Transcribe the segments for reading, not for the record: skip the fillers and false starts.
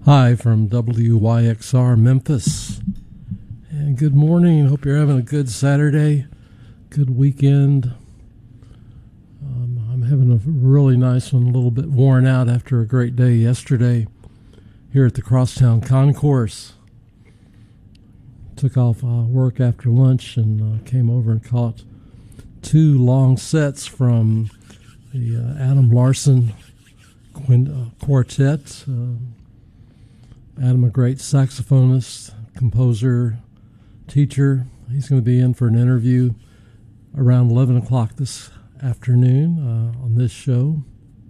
Hi from WYXR Memphis. And good morning. Hope you're having a good Saturday, good weekend. I'm having a really nice one, a little bit worn out after a great day yesterday here at the Crosstown Concourse. Took off work after lunch and came over and caught two long sets from the Adam Larson Quartet. Adam, a great saxophonist, composer, teacher. He's going to be in for an interview around 11 o'clock this afternoon on this show.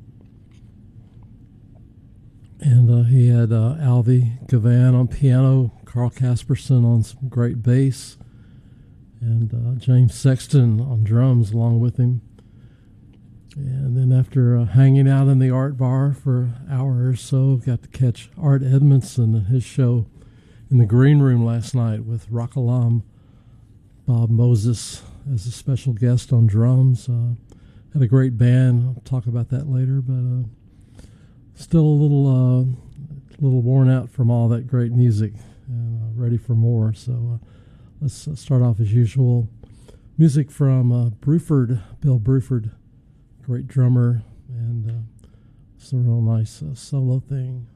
And he had Alvy Gavan on piano, Carl Casperson on some great bass, and James Sexton on drums along with him. And then after hanging out in the art bar for an hour or so, got to catch Art Edmondson and his show in the green room last night with Rockalam Bob Moses as a special guest on drums. Had a great band. I'll talk about that later, but still a little worn out from all that great music and ready for more. So let's start off as usual. Music from Bill Bruford. Great drummer, and some real nice solo thing.